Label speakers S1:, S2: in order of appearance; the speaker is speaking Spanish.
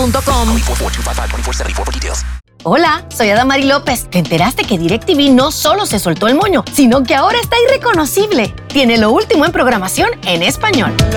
S1: DirecTV.com. Hola, soy Adamari López. ¿Te enteraste que DirecTV no solo se soltó el moño, sino que ahora está irreconocible? Tiene lo último en programación en español.